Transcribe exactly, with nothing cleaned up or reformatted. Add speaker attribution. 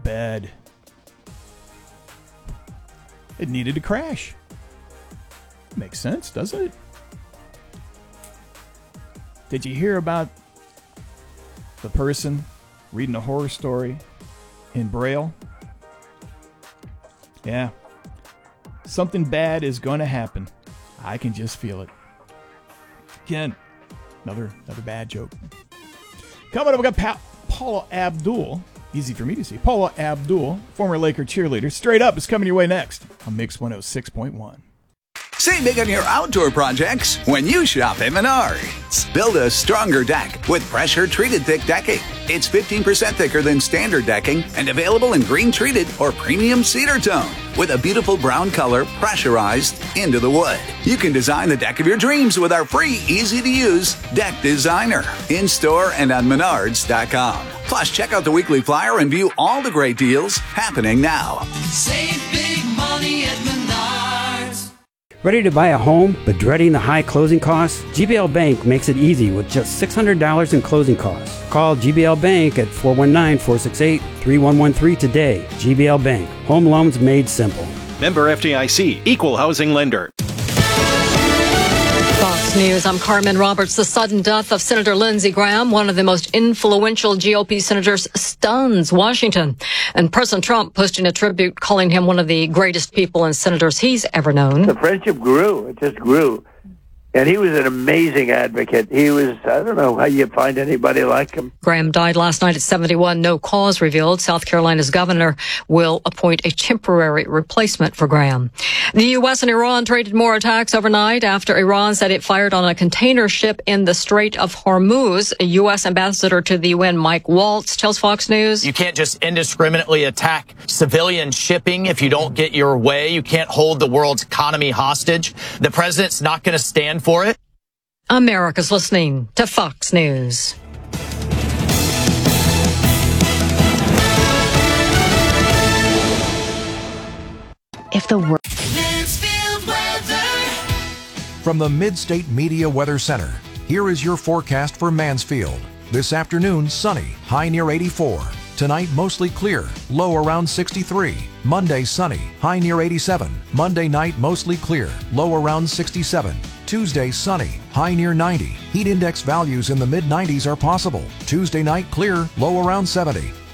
Speaker 1: bed. It needed to crash. Makes sense, doesn't it? Did you hear about the person reading a horror story in Braille? Yeah. Something bad is going to happen. I can just feel it. Again, another another bad joke. Coming up, we got pa- Paula Abdul. Easy for me to see. Paula Abdul, former Laker cheerleader. Straight Up is coming your way next on Mix one oh six point one.
Speaker 2: Save big on your outdoor projects when you shop at Menards. Build a stronger deck with pressure-treated thick decking. It's fifteen percent thicker than standard decking and available in green-treated or premium cedar tone with a beautiful brown color pressurized into the wood. You can design the deck of your dreams with our free, easy-to-use Deck Designer in-store and on menards dot com. Plus, check out the weekly flyer and view all the great deals happening now.
Speaker 3: Save big money at Menards.
Speaker 4: Ready to buy a home but dreading the high closing costs? G B L Bank makes it easy with just six hundred dollars in closing costs. Call G B L Bank at four one nine, four six eight, three one one three today. G B L Bank. Home loans made simple.
Speaker 5: Member F D I C. Equal housing lender.
Speaker 6: Fox News, I'm Carmen Roberts. The sudden death of Senator Lindsey Graham, one of the most influential G O P senators, stuns Washington. And President Trump posting a tribute calling him one of the greatest people and senators he's ever known.
Speaker 7: The friendship grew. It just grew. And he was an amazing advocate. He was, I don't know how you find anybody like him.
Speaker 6: Graham died last night at seventy-one. No cause revealed. South Carolina's governor will appoint a temporary replacement for Graham. The U S and Iran traded more attacks overnight after Iran said it fired on a container ship in the Strait of Hormuz. A U S ambassador to the U N, Mike Waltz, tells Fox News.
Speaker 8: You can't just indiscriminately attack civilian shipping if you don't get your way. You can't hold the world's economy hostage. The president's not going to stand for it.
Speaker 6: America's listening to Fox News.
Speaker 9: If the world.
Speaker 10: From the Mid-State Media Weather Center, here is your forecast for Mansfield. This afternoon, sunny, high near eighty-four. Tonight, mostly clear, low around sixty-three. Monday, sunny, high near eighty-seven. Monday night, mostly clear, low around sixty-seven. Tuesday, sunny, high near ninety. Heat index values in the mid nineties are possible. Tuesday night, clear, low around seventy.